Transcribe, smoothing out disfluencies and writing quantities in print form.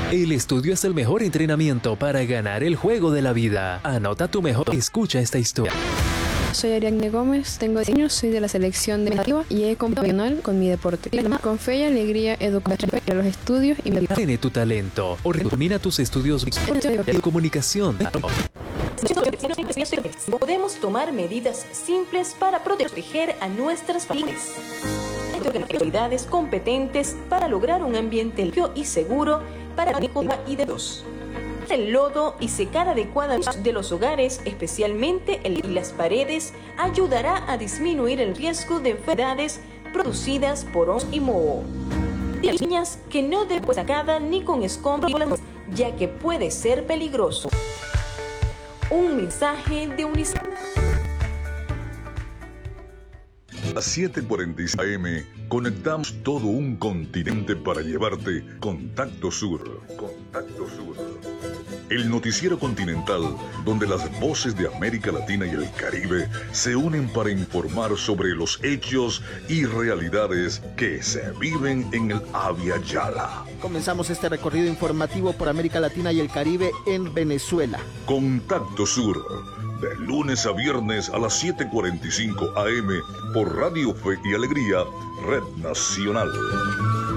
El estudio es el mejor entrenamiento para ganar el juego de la vida. Anota tu mejor. Escucha esta historia. Soy Ariadne Gómez, tengo 10 años, soy de la selección de educativa y he competido con mi deporte. Con fe y alegría, educación para los estudios y mi vida. Tiene tu talento o termina tus estudios de comunicación. Podemos tomar medidas simples para proteger a nuestras familias. Autoridades competentes para lograr un ambiente limpio y seguro para la vida y de todos. El lodo y secar adecuadamente de los hogares, especialmente y las paredes, ayudará a disminuir el riesgo de enfermedades producidas por hongos y moho. Niñas que no deben ser sacadas ni con escombros, ya que puede ser peligroso. Un mensaje de UNICEF. A 7:46 AM conectamos todo un continente para llevarte Contacto Sur. Contacto Sur. El noticiero continental donde las voces de América Latina y el Caribe se unen para informar sobre los hechos y realidades que se viven en el Abya Yala. Comenzamos este recorrido informativo por América Latina y el Caribe en Venezuela. Contacto Sur, de lunes a viernes a las 7:45 AM por Radio Fe y Alegría, Red Nacional.